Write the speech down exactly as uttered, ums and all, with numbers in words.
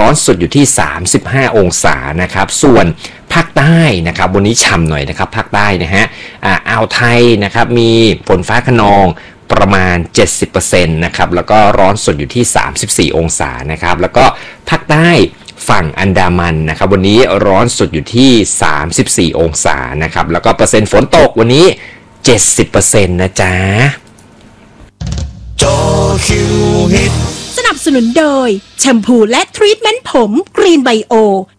อนสุดอยู่ที่สามสิบห้าองศานะครับส่วนภาคใต้นะครับวันนี้ฉ่ำหน่อยนะครับภาคใต้นะฮะอ่าวไทยนะครับมีฝนฟ้าคะนองประมาณ เจ็ดสิบเปอร์เซ็นต์ นะครับแล้วก็ร้อนสุดอยู่ที่สามสิบสี่องศานะครับแล้วก็ภาคใต้ฝั่งอันดามันนะครับวันนี้ร้อนสุดอยู่ที่สามสิบสี่องศานะครับแล้วก็เปอร์เซ็นต์ฝนตกวันนี้ เจ็ดสิบเปอร์เซ็นต์ นะจ๊ะสนับสนุนโดยแชมพูและทรีทเมนต์ผมกรีนไบโอ